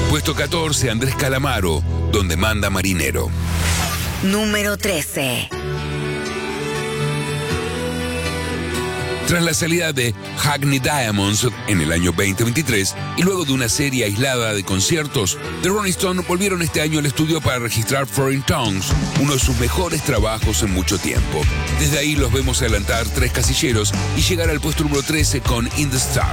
Puesto 14, Andrés Calamaro, Donde manda marinero. Número 13. Tras la salida de Hackney Diamonds en el año 2023 y luego de una serie aislada de conciertos, The Rolling Stones volvieron este año al estudio para registrar Foreign Tongues, uno de sus mejores trabajos en mucho tiempo. Desde ahí los vemos adelantar 3 casilleros y llegar al puesto número 13 con In the Stars.